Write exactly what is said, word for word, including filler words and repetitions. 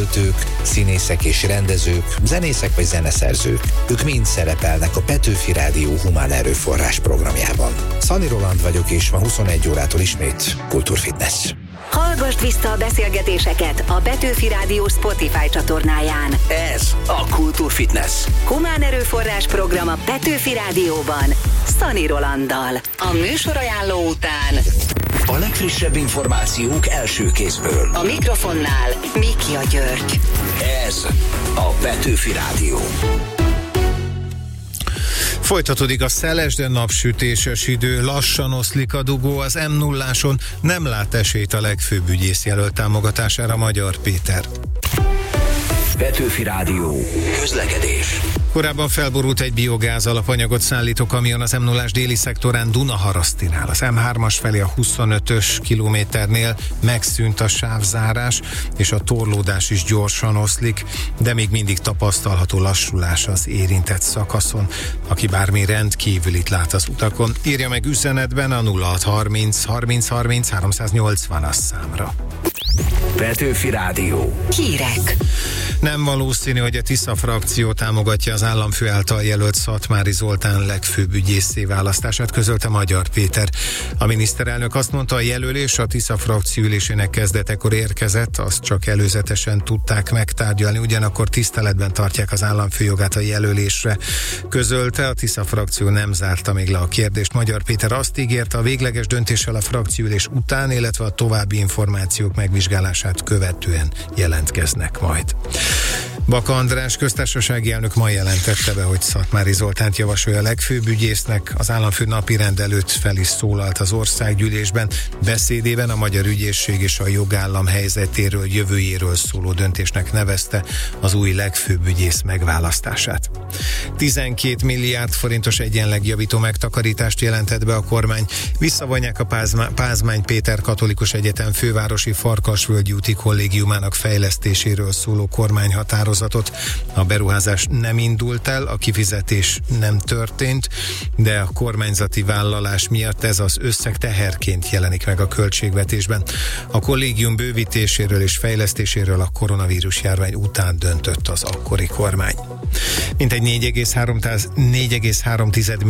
költők, színészek és rendezők, zenészek vagy zeneszerzők. Ők mind szerepelnek a Petőfi Rádió Humán Erőforrás programjában. Szani Roland vagyok, és ma huszonegy órától ismét Kultúrfitness. Hallgasd vissza a beszélgetéseket a Petőfi Rádió Spotify csatornáján. Ez a Kultúrfitness. Humán Erőforrás program a Petőfi Rádióban, Szani Rolanddal. A műsorajánló után a legfrissebb információk első kézből. A mikrofonnál Mikja György. Ez a Petőfi Rádió. Folytatódik a szeles, de napsütéses idő, lassan oszlik a dugó, az em nulláson nem lát esélyt a legfőbb ügyész jelölt támogatására Magyar Péter. Petőfi Rádió. Közlekedés. Korábban felborult egy biogáz alapanyagot szállító kamion az em nullás déli szektorán Dunaharasztinál. Az em hármas felé a huszonötös kilométernél megszűnt a sávzárás, és a torlódás is gyorsan oszlik, de még mindig tapasztalható lassulás az érintett szakaszon. Aki bármi rendkívülit lát az utakon, írja meg üzenetben a nulla hat harminc harminc harminc háromszáznyolcvanas számra. Petőfi Rádió. Hírek. Nem valószínű, hogy a Tisza frakció támogatja az államfő által jelölt Szatmári Zoltán legfőbb ügyészé választását, közölte Magyar Péter. A miniszterelnök azt mondta, a jelölés a Tisza frakció ülésének kezdetekor érkezett, azt csak előzetesen tudták megtárgyalni, ugyanakkor tiszteletben tartják az államfő jogát a jelölésre. Közölte, a Tisza frakció nem zárta még le a kérdést. Magyar Péter azt ígérte, a végleges döntéssel a frakcióülés után, illetve a további információk megvizsgálását követően jelentkeznek majd. Baka András köztársasági elnök ma jelentette be, hogy Szatmári Zoltánt javasolja a legfőbb ügyésznek. Az államfő napirend előtt fel is szólalt az országgyűlésben. Beszédében a magyar ügyészség és a jogállam helyzetéről, jövőjéről szóló döntésnek nevezte az új legfőbb ügyész megválasztását. tizenkét milliárd forintos egyenlegjavító megtakarítást jelentett be a kormány. Visszavonják a Pázmány, Pázmány Péter Katolikus Egyetem fővárosi Farkasvölgyi úti kollégiumának fejlesztéséről szóló kormányhatározatot. A beruházás nem indult el, a kifizetés nem történt, de a kormányzati vállalás miatt ez az összeg teherként jelenik meg a költségvetésben. A kollégium bővítéséről és fejlesztéséről a koronavírus járvány után döntött az akkori kormány. Mintegy négy egész három